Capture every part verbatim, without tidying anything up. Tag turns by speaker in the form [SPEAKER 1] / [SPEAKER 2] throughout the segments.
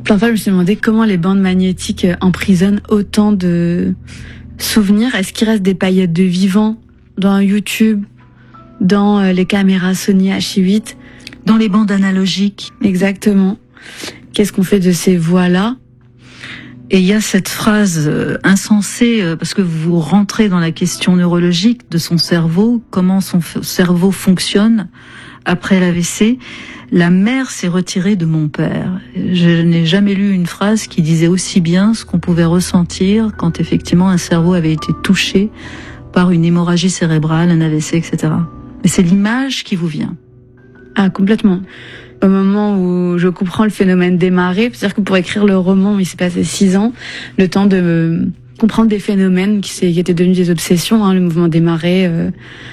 [SPEAKER 1] Plein de fois, je me suis demandé comment les bandes magnétiques emprisonnent autant de souvenirs. Est-ce qu'il reste des paillettes de vivant dans YouTube, dans les caméras Sony H I huit,
[SPEAKER 2] dans les bandes analogiques?
[SPEAKER 1] Exactement. Qu'est-ce qu'on fait de ces voix-là?
[SPEAKER 2] Et il y a cette phrase insensée, parce que vous rentrez dans la question neurologique de son cerveau, comment son cerveau fonctionne après l'A V C. La mère s'est retirée de mon père. Je n'ai jamais lu une phrase qui disait aussi bien ce qu'on pouvait ressentir quand effectivement un cerveau avait été touché par une hémorragie cérébrale, un A V C, et cetera. Mais c'est l'image qui vous vient.
[SPEAKER 1] Ah, complètement. Au moment où je comprends le phénomène des marées, c'est-à-dire que pour écrire le roman, il s'est passé six ans, le temps de comprendre des phénomènes qui, qui étaient devenus des obsessions, hein, le mouvement des marées, euh,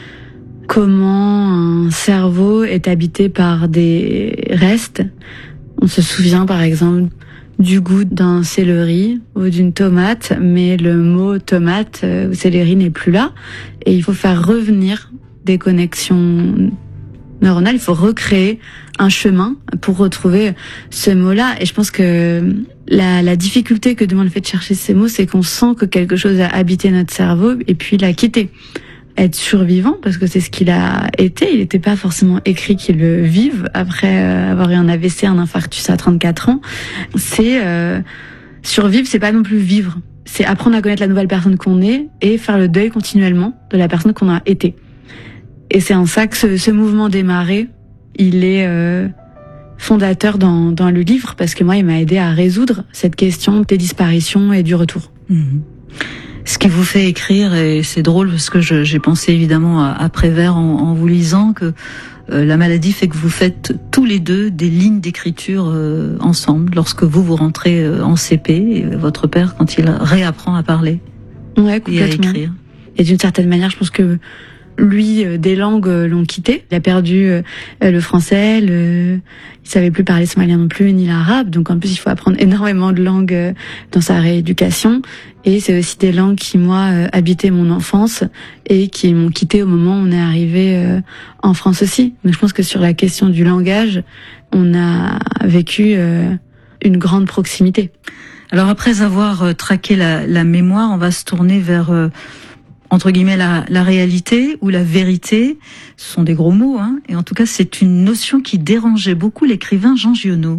[SPEAKER 1] comment un cerveau est habité par des restes. On se souvient par exemple du goût d'un céleri ou d'une tomate, mais le mot tomate euh, ou céleri n'est plus là, et il faut faire revenir des connexions neuronales, il faut recréer un chemin pour retrouver ce mot-là. Et je pense que la, la difficulté que demande le fait de chercher ces mots, c'est qu'on sent que quelque chose a habité notre cerveau et puis l'a quitté. Être survivant, parce que c'est ce qu'il a été, il n'était pas forcément écrit qu'il le vive après avoir eu un A V C, un infarctus à trente-quatre ans. C'est euh, survivre, c'est pas non plus vivre. C'est apprendre à connaître la nouvelle personne qu'on est et faire le deuil continuellement de la personne qu'on a été. Et c'est en ça que ce, ce mouvement des marées, il est euh, fondateur dans, dans le livre, parce que moi, il m'a aidé à résoudre cette question des disparitions et du retour.
[SPEAKER 2] Mmh. Ce qui vous fait écrire, et c'est drôle parce que je, j'ai pensé évidemment à, à Prévert en, en vous lisant, que euh, la maladie fait que vous faites tous les deux des lignes d'écriture euh, ensemble, lorsque vous, vous rentrez euh, en C P, et votre père, quand il réapprend à parler
[SPEAKER 1] ouais, complètement.
[SPEAKER 2] Et à écrire.
[SPEAKER 1] Et d'une certaine manière, je pense que lui, euh, des langues euh, l'ont quitté. Il a perdu euh, le français, le... il savait plus parler somalien non plus, ni l'arabe. Donc en plus, il faut apprendre énormément de langues euh, dans sa rééducation. Et c'est aussi des langues qui, moi, euh, habitaient mon enfance et qui m'ont quitté au moment où on est arrivé euh, en France aussi. Donc je pense que sur la question du langage, on a vécu euh, une grande proximité.
[SPEAKER 2] Alors après avoir euh, traqué la, la mémoire, on va se tourner vers... Euh entre guillemets, la, la réalité ou la vérité. Ce sont des gros mots, hein. Et en tout cas, c'est une notion qui dérangeait beaucoup l'écrivain Jean Giono.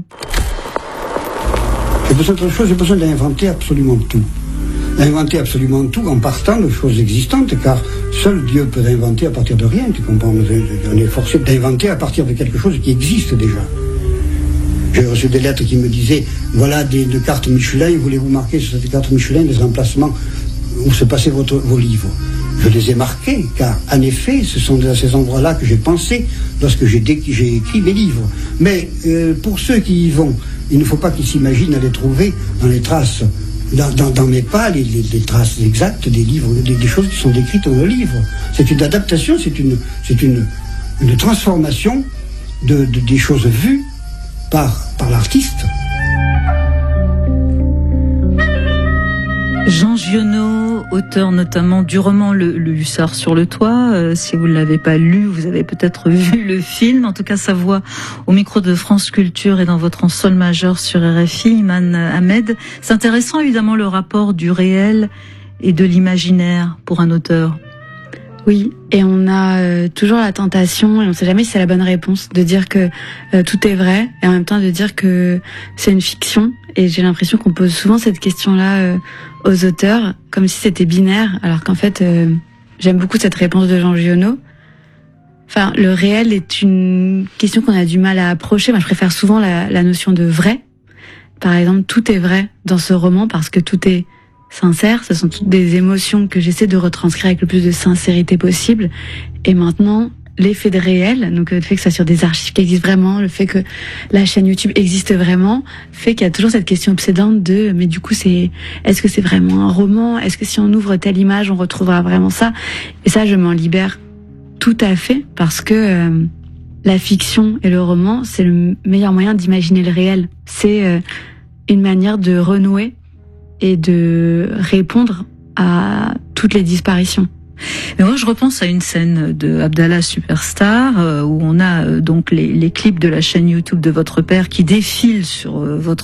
[SPEAKER 3] J'ai besoin d'autre chose, j'ai besoin d'inventer absolument tout. Inventer absolument tout en partant de choses existantes, car seul Dieu peut inventer à partir de rien, tu comprends? On est forcé d'inventer à partir de quelque chose qui existe déjà. J'ai reçu des lettres qui me disaient, voilà des, des cartes Michelin, voulez-vous marquer sur ces cartes Michelin des emplacements où se passaient votre, vos livres? Je les ai marqués, car en effet, ce sont à ces endroits-là que j'ai pensé lorsque j'ai, dé, j'ai écrit mes livres. Mais euh, pour ceux qui y vont, il ne faut pas qu'ils s'imaginent à les trouver dans les traces, dans, dans, dans mes pas, les, les, les traces exactes des livres, des, des choses qui sont décrites dans le livre. C'est une adaptation, c'est une, c'est une, une transformation de, de, des choses vues par, par l'artiste.
[SPEAKER 2] Jean Giono, auteur notamment du roman Le, le Hussard sur le toit. Euh, si vous ne l'avez pas lu, vous avez peut-être vu le film. En tout cas, sa voix au micro de France Culture et dans votre en sol majeur sur R F I, Iman Ahmed. C'est intéressant, évidemment, le rapport du réel et de l'imaginaire pour un auteur.
[SPEAKER 1] Oui, et on a euh, toujours la tentation, et on ne sait jamais si c'est la bonne réponse, de dire que euh, tout est vrai, et en même temps de dire que c'est une fiction. Et j'ai l'impression qu'on pose souvent cette question-là euh, aux auteurs, comme si c'était binaire, alors qu'en fait, euh, j'aime beaucoup cette réponse de Jean Giono. Enfin, le réel est une question qu'on a du mal à approcher. Moi, je préfère souvent la, la notion de vrai. Par exemple, tout est vrai dans ce roman parce que tout est sincère, ce sont toutes des émotions que j'essaie de retranscrire avec le plus de sincérité possible. Et maintenant, l'effet de réel, donc le fait que ça sur des archives qui existent vraiment, le fait que la chaîne YouTube existe vraiment, fait qu'il y a toujours cette question obsédante de mais du coup c'est est-ce que c'est vraiment un roman? Est-ce que si on ouvre telle image, on retrouvera vraiment ça? Et ça, je m'en libère tout à fait parce que euh, la fiction et le roman, c'est le meilleur moyen d'imaginer le réel. C'est euh, une manière de renouer et de répondre à toutes les disparitions.
[SPEAKER 2] Mais moi, je repense à une scène de Abdallah Superstar euh, où on a euh, donc les, les clips de la chaîne YouTube de votre père qui défilent sur euh, votre